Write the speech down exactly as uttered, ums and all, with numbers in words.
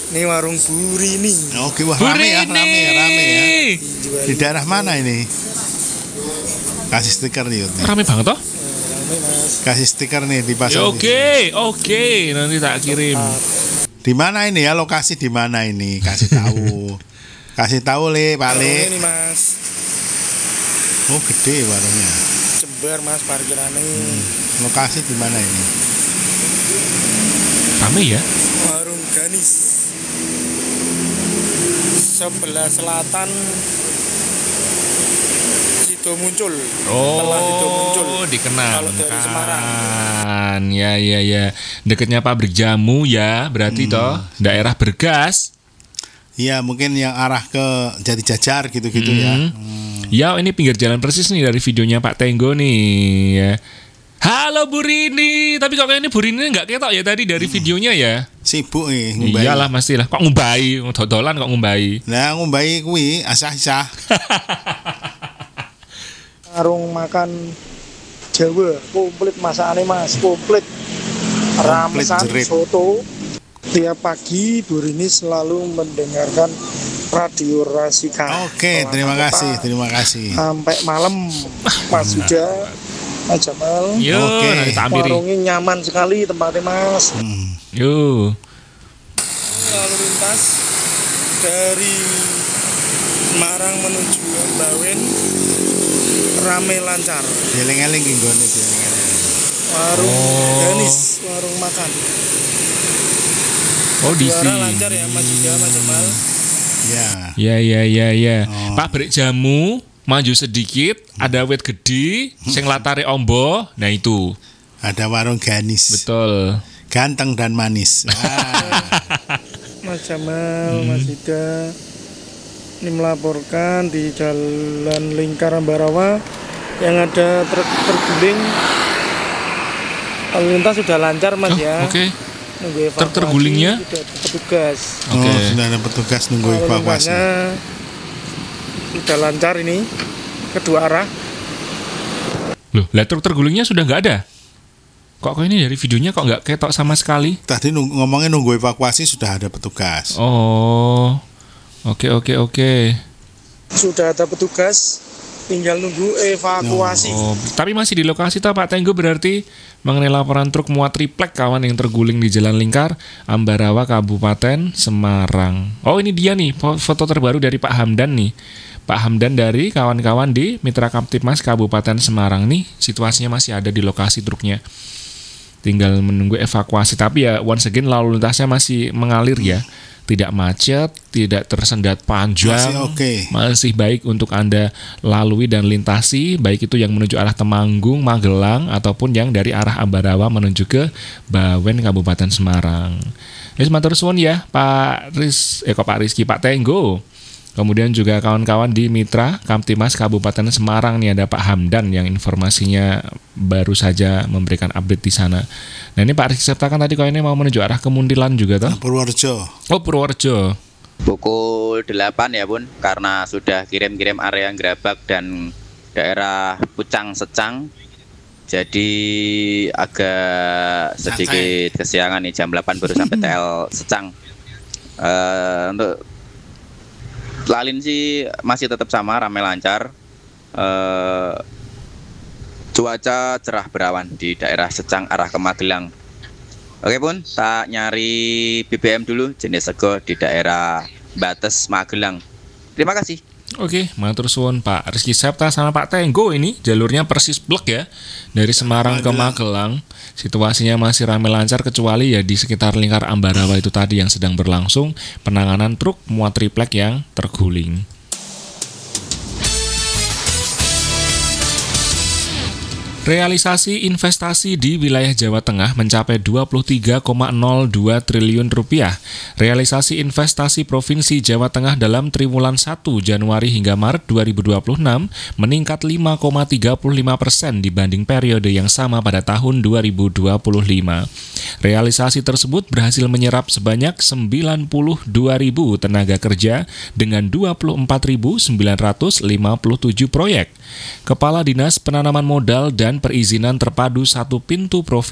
Ini warung Burini. Oke, wah rame ya, rame ya, rame ya. Dijual Di daerah mana ini? Kasih stiker nih, Yud, nih. Rame banget toh? rame Mas. Kasih stiker nih di Ya, pasar. Oke, oke, nanti tak kirim. Di mana ini ya, lokasi di mana ini? Kasih tahu. Kasih tahu Le, Pak Le. Warungnya ini Mas. Oh, gede warungnya. Jember Mas parkirannya. Hmm. Lokasi di mana ini? Rame ya? Warung Ganis. Sebelah selatan Sido Muncul. Setelah Sido Muncul. Oh, dikenal. Kalau dari Semarang. Ya, ya, ya. Dekatnya pabrik jamu ya, berarti Hmm. toh daerah Bergas. Iya, mungkin yang arah ke Jati Jajar gitu-gitu ya. Hmm. Ya, ini pinggir jalan persis nih dari videonya Pak Tenggo nih ya. Halo Bu Rini, tapi kok kayaknya Bu Rini nggak ketok ya tadi dari videonya ya? Sibuk nih ngumbai. Iyalah pastilah. Kok ngumbai, dodolan kok ngumbai. Nah, ngumbai kuwi asah-asah. Warung makan Jawa, komplit masakane Mas, komplit. Ramesan jerit. soto. Tiap pagi Bu Rini selalu mendengarkan radio Rasika. Oke, terima kasih, terima kasih. Sampai malam Mas Yuda, Mas Jamal. Yo, Oke. nanti tak ambil. Warungnya nyaman sekali tempatnya Mas. Hmm. Yo. Lalu lintas dari Semarang menuju Bawen rame lancar. Eling-eling ki nggone eling-eling. Warung Oh. Ganis, warung makan. Oh, di Suara sini. lancar ya Mas Yuda, Mas Jamal. Ya. Ya, ya, ya, ya. Oh. Pabrik jamu maju sedikit, ada wit gede, sing latare ombo. Nah itu. Ada warung Ganis. Betul. Ganteng dan manis. Ah. Mas Jamal, Hmm. Mas Yuda ini melaporkan di Jalan Lingkar Ambarawa yang ada truk terguling. Lalu lintas sudah lancar Mas Oh, ya. Oke. Nunggu evakuasi, Truk tergulingnya? sudah ada petugas. Oke. Oh, sudah ada petugas nunggu Lalu evakuasi. lintasnya sudah lancar ini kedua arah. Loh, lah truk tergulingnya sudah nggak ada? Kok kok ini dari videonya kok nggak ketok sama sekali? Tadi nung- ngomongnya nunggu evakuasi sudah ada petugas. Oh. Oke, oke, oke. Sudah ada petugas, tinggal nunggu evakuasi. Oh, tapi masih di lokasi toh Pak Tenggo berarti mengenai laporan truk muat triplek kawan yang terguling di Jalan Lingkar Ambarawa Kabupaten Semarang. Oh, ini dia nih fo- foto terbaru dari Pak Hamdan nih. Pak Hamdan dari kawan-kawan di Mitra Kamtipmas Kabupaten Semarang nih, situasinya masih ada di lokasi truknya. Tinggal menunggu evakuasi, tapi ya once again lalu lintasnya masih mengalir ya. Tidak macet, tidak tersendat panjang. Masih oke. Masih baik untuk Anda lalui dan lintasi, baik itu yang menuju arah Temanggung, Magelang, ataupun yang dari arah Ambarawa menuju ke Bawen, Kabupaten Semarang. Ini matur suwun ya, Pak Riz, eh kok Pak Rizky, Pak Tenggo. Kemudian juga kawan-kawan di Mitra Kamtipmas Kabupaten Semarang nih ada Pak Hamdan yang informasinya baru saja memberikan update di sana. Nah ini Pak Rizky Septa kan tadi kok ini mau menuju arah Kemundilan juga toh? Purworejo. Oh Purworejo. Pukul delapan ya Bun, karena sudah kirim-kirim area Gerabak dan daerah Pucang Secang. Jadi agak sedikit kesiangan nih, jam delapan baru sampai T L Secang. Eh, untuk lalin sih masih tetap sama, ramai lancar. Eh, cuaca cerah berawan di daerah Secang arah ke Magelang. Oke Bun, tak nyari B B M dulu jenis sego di daerah Bates Magelang. Terima kasih. Oke, matur suwun Pak Rizky Septa sama Pak Tenggo ini jalurnya persis blok ya dari Semarang ke Magelang. Situasinya masih ramai lancar kecuali ya di sekitar Lingkar Ambarawa itu tadi yang sedang berlangsung penanganan truk muat triplek yang terguling. Realisasi investasi di wilayah Jawa Tengah mencapai dua puluh tiga koma nol dua triliun rupiah. Realisasi investasi Provinsi Jawa Tengah dalam triwulan satu Januari hingga Maret dua ribu dua puluh enam meningkat lima koma tiga puluh lima persen dibanding periode yang sama pada tahun dua ribu dua puluh lima. Realisasi tersebut berhasil menyerap sebanyak sembilan puluh dua ribu tenaga kerja dengan dua puluh empat ribu sembilan ratus lima puluh tujuh proyek. Kepala Dinas Penanaman Modal dan Perizinan Terpadu Satu Pintu Provinsi